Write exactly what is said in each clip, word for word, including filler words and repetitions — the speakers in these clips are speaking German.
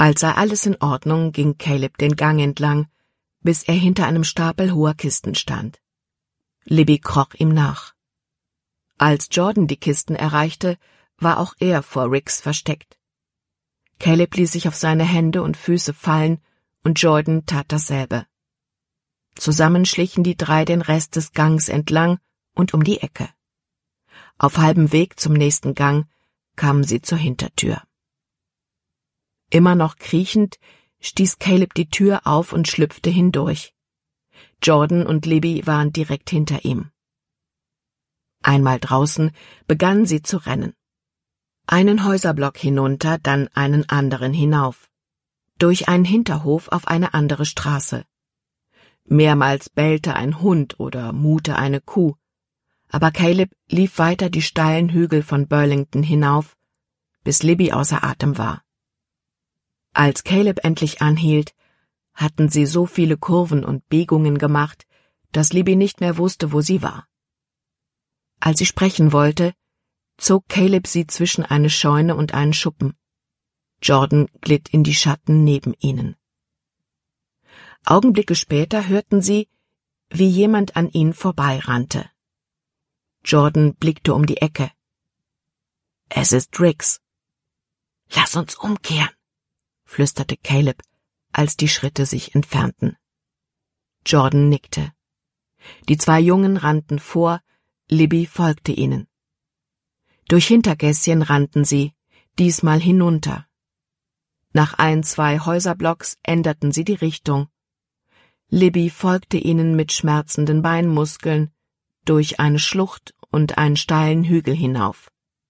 Als sei alles in Ordnung, ging Caleb den Gang entlang, bis er hinter einem Stapel hoher Kisten stand. Libby kroch ihm nach. Als Jordan die Kisten erreichte, war auch er vor Riggs versteckt. Caleb ließ sich auf seine Hände und Füße fallen, und Jordan tat dasselbe. Zusammen schlichen die drei den Rest des Gangs entlang und um die Ecke. Auf halbem Weg zum nächsten Gang kamen sie zur Hintertür. Immer noch kriechend stieß Caleb die Tür auf und schlüpfte hindurch. Jordan und Libby waren direkt hinter ihm. Einmal draußen begannen sie zu rennen. Einen Häuserblock hinunter, dann einen anderen hinauf. Durch einen Hinterhof auf eine andere Straße. Mehrmals bellte ein Hund oder muhte eine Kuh, aber Caleb lief weiter die steilen Hügel von Burlington hinauf, bis Libby außer Atem war. Als Caleb endlich anhielt, hatten sie so viele Kurven und Biegungen gemacht, dass Libby nicht mehr wusste, wo sie war. Als sie sprechen wollte, zog Caleb sie zwischen eine Scheune und einen Schuppen. Jordan glitt in die Schatten neben ihnen. Augenblicke später hörten sie, wie jemand an ihnen vorbeirannte. Jordan blickte um die Ecke. »Es ist Riggs.« »Lass uns umkehren«, flüsterte Caleb, als die Schritte sich entfernten. Jordan nickte. Die zwei Jungen rannten vor, Libby folgte ihnen. Durch Hintergässchen rannten sie, diesmal hinunter. Nach ein, zwei Häuserblocks änderten sie die Richtung. Libby folgte ihnen mit schmerzenden Beinmuskeln durch eine Schlucht und einen steilen Hügel hinauf.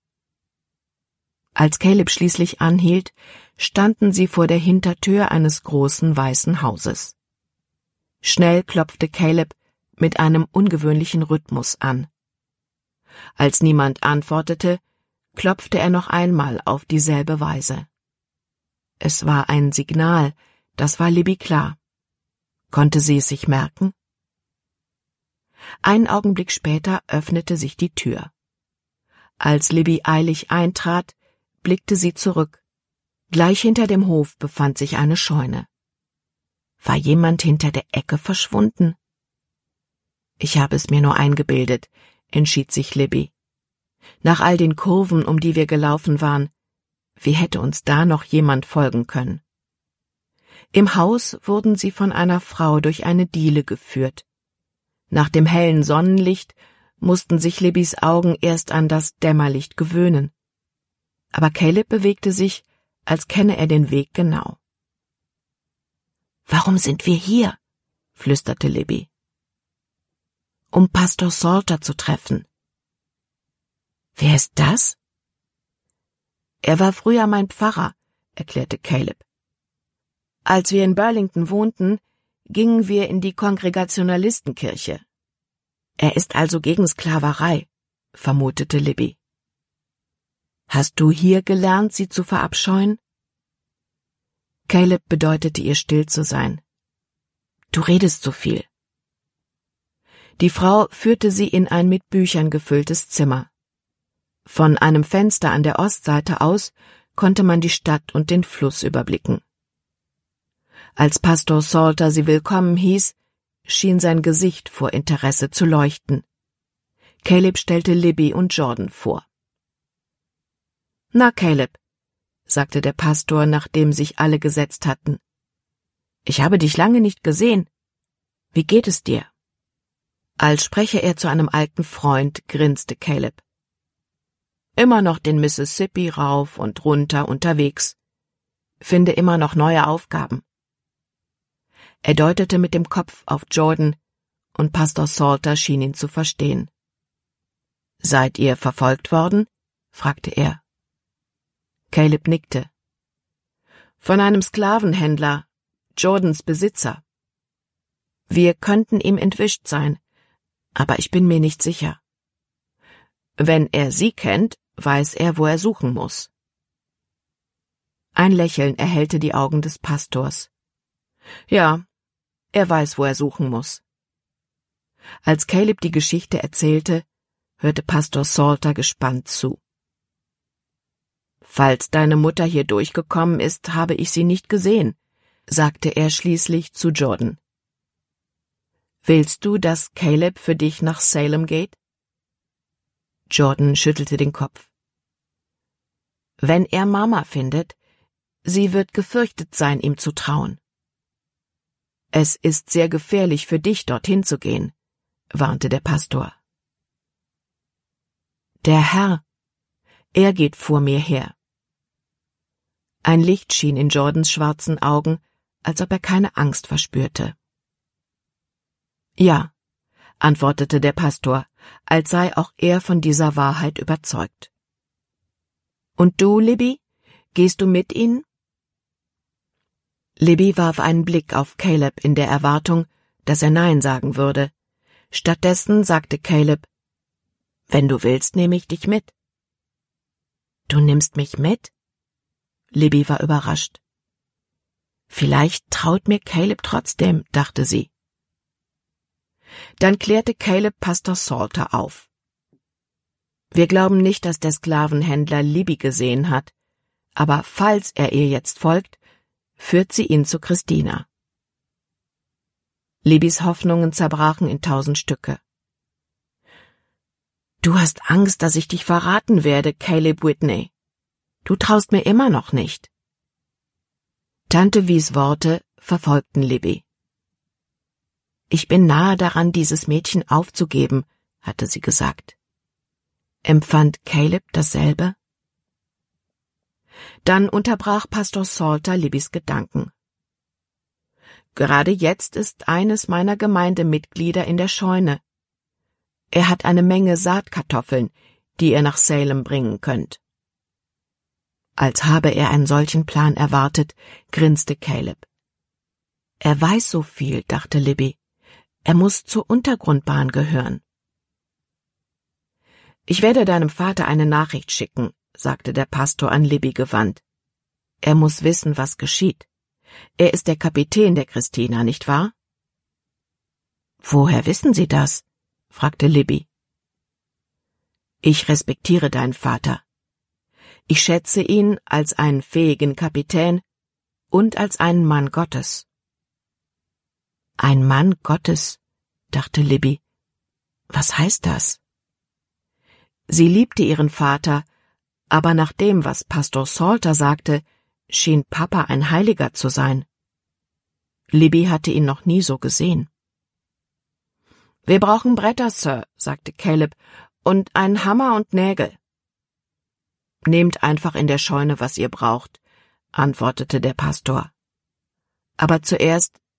Als Caleb schließlich anhielt, standen sie vor der Hintertür eines großen weißen Hauses. Schnell klopfte Caleb mit einem ungewöhnlichen Rhythmus an. Als niemand antwortete, klopfte er noch einmal auf dieselbe Weise. Es war ein Signal, das war Libby klar. Konnte sie es sich merken? Einen Augenblick später öffnete sich die Tür. Als Libby eilig eintrat, blickte sie zurück. Gleich hinter dem Hof befand sich eine Scheune. War jemand hinter der Ecke verschwunden? Ich habe es mir nur eingebildet, entschied sich Libby. Nach all den Kurven, um die wir gelaufen waren, wie hätte uns da noch jemand folgen können? Im Haus wurden sie von einer Frau durch eine Diele geführt. Nach dem hellen Sonnenlicht mussten sich Libbys Augen erst an das Dämmerlicht gewöhnen. Aber Caleb bewegte sich, als kenne er den Weg genau. »Warum sind wir hier?« flüsterte Libby. »Um Pastor Salter zu treffen.« »Wer ist das?« »Er war früher mein Pfarrer«, erklärte Caleb. »Als wir in Burlington wohnten, gingen wir in die Kongregationalistenkirche. Er ist also gegen Sklaverei«, vermutete Libby. »Hast du hier gelernt, sie zu verabscheuen?« Caleb bedeutete ihr, still zu sein. »Du redest so viel.« Die Frau führte sie in ein mit Büchern gefülltes Zimmer. Von einem Fenster an der Ostseite aus konnte man die Stadt und den Fluss überblicken. Als Pastor Salter sie willkommen hieß, schien sein Gesicht vor Interesse zu leuchten. Caleb stellte Libby und Jordan vor. »Na, Caleb«, sagte der Pastor, nachdem sich alle gesetzt hatten. »Ich habe dich lange nicht gesehen. Wie geht es dir?« Als spreche er zu einem alten Freund, grinste Caleb. »Immer noch den Mississippi rauf und runter unterwegs. Finde immer noch neue Aufgaben.« Er deutete mit dem Kopf auf Jordan, und Pastor Salter schien ihn zu verstehen. »Seid ihr verfolgt worden?« fragte er. Caleb nickte. »Von einem Sklavenhändler, Jordans Besitzer. Wir könnten ihm entwischt sein, aber ich bin mir nicht sicher. Wenn er sie kennt, weiß er, wo er suchen muss.« Ein Lächeln erhellte die Augen des Pastors. »Ja, er weiß, wo er suchen muss.« Als Caleb die Geschichte erzählte, hörte Pastor Salter gespannt zu. Falls deine Mutter hier durchgekommen ist, habe ich sie nicht gesehen, sagte er schließlich zu Jordan. Willst du, dass Caleb für dich nach Salem geht? Jordan schüttelte den Kopf. Wenn er Mama findet, sie wird gefürchtet sein, ihm zu trauen. Es ist sehr gefährlich für dich, dorthin zu gehen, warnte der Pastor. Der Herr, er geht vor mir her. Ein Licht schien in Jordans schwarzen Augen, als ob er keine Angst verspürte. Ja, antwortete der Pastor, als sei auch er von dieser Wahrheit überzeugt. Und du, Libby, gehst du mit ihnen? Libby warf einen Blick auf Caleb in der Erwartung, dass er Nein sagen würde. Stattdessen sagte Caleb, »Wenn du willst, nehme ich dich mit.« »Du nimmst mich mit?« Libby war überrascht. »Vielleicht traut mir Caleb trotzdem«, dachte sie. Dann klärte Caleb Pastor Salter auf. »Wir glauben nicht, dass der Sklavenhändler Libby gesehen hat, aber falls er ihr jetzt folgt, führt sie ihn zu Christina.« Libbys Hoffnungen zerbrachen in tausend Stücke. »Du hast Angst, dass ich dich verraten werde, Caleb Whitney. Du traust mir immer noch nicht.« Tante Vies Worte verfolgten Libby. »Ich bin nahe daran, dieses Mädchen aufzugeben«, hatte sie gesagt. Empfand Caleb dasselbe? Dann unterbrach Pastor Salter Libbys Gedanken. »Gerade jetzt ist eines meiner Gemeindemitglieder in der Scheune. Er hat eine Menge Saatkartoffeln, die ihr nach Salem bringen könnt.« Als habe er einen solchen Plan erwartet, grinste Caleb. »Er weiß so viel«, dachte Libby. »Er muss zur Untergrundbahn gehören.« »Ich werde deinem Vater eine Nachricht schicken«, sagte der Pastor an Libby gewandt. »Er muss wissen, was geschieht. Er ist der Kapitän der Christina, nicht wahr?« »Woher wissen Sie das?« fragte Libby. »Ich respektiere deinen Vater. Ich schätze ihn als einen fähigen Kapitän und als einen Mann Gottes.« »Ein Mann Gottes«, dachte Libby. »Was heißt das?« Sie liebte ihren Vater, aber nach dem, was Pastor Salter sagte, schien Papa ein Heiliger zu sein. Libby hatte ihn noch nie so gesehen. »Wir brauchen Bretter, Sir«, sagte Caleb, »und einen Hammer und Nägel.« »Nehmt einfach in der Scheune, was ihr braucht«, antwortete der Pastor. »Aber zuerst